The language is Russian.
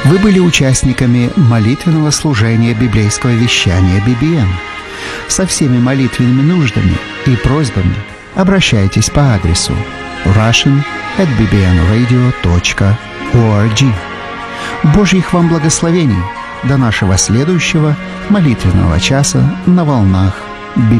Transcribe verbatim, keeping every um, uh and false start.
Вы были участниками молитвенного служения библейского вещания би би эм. Со всеми молитвенными нуждами и просьбами обращайтесь по адресу russian at b b n radio dot org. Божьих вам благословений! До нашего следующего молитвенного часа на волнах би би эм.